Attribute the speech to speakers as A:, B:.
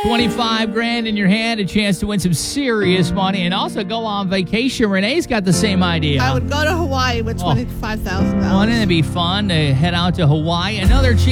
A: 25 grand in your hand, a chance to win some serious money, and also go on vacation. Renee's got the same idea.
B: I would go to Hawaii with $25,000.
A: Wouldn't it be fun to head out to Hawaii? Another chance